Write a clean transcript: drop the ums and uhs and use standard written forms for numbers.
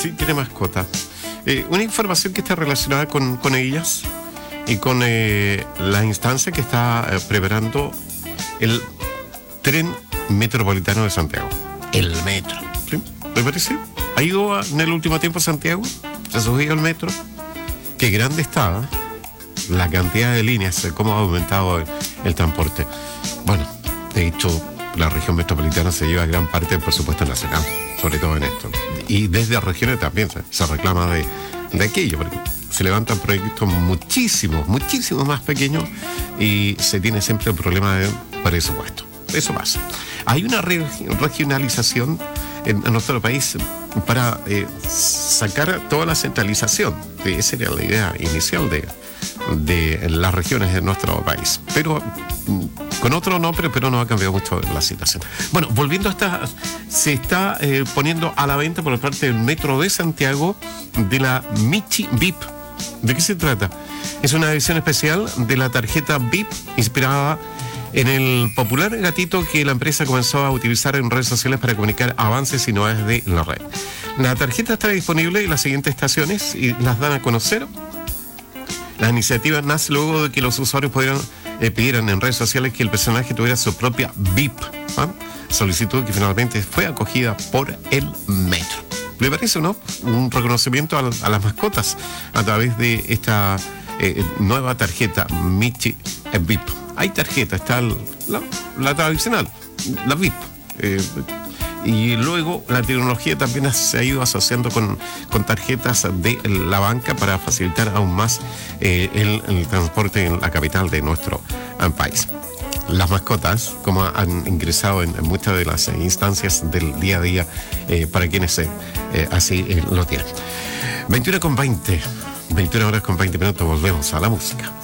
Sí, tiene mascota. Una información que está relacionada con ellas y con la instancia que está preparando el tren metropolitano de Santiago. El metro. ¿Sí? ¿Me parece? ¿Ha ido en el último tiempo a Santiago? ¿Se ha subido al metro? Qué grande está, la cantidad de líneas, cómo ha aumentado el transporte. Bueno, de hecho, la región metropolitana se lleva gran parte del presupuesto nacional, sobre todo en esto. Y desde regiones también se reclama de aquello, porque se levantan proyectos muchísimos más pequeños y se tiene siempre el problema de presupuesto. Eso pasa. Hay una regionalización en nuestro país para sacar toda la centralización. Esa era la idea inicial de las regiones de nuestro país. Pero con otro nombre, pero no ha cambiado mucho la situación. Bueno, volviendo a esta, se está poniendo a la venta por parte del Metro de Santiago de la Michi VIP. ¿De qué se trata? Es una edición especial de la tarjeta VIP inspirada en el popular gatito que la empresa comenzó a utilizar en redes sociales para comunicar avances y novedades de la red. La tarjeta está disponible en las siguientes estaciones y las dan a conocer. La iniciativa nace luego de que los usuarios pidieran en redes sociales que el personaje tuviera su propia VIP. Solicitud que finalmente fue acogida por el Metro. ¿Le parece, no? Un reconocimiento a las mascotas a través de esta nueva tarjeta Michi VIP. Hay tarjeta, está la tradicional, la VIP. Y luego la tecnología también se ha ido asociando con tarjetas de la banca para facilitar aún más el transporte en la capital de nuestro país. Las mascotas, como han ingresado en muchas de las instancias del día a día para quienes así lo tienen. 21 horas con 20 minutos, volvemos a la música.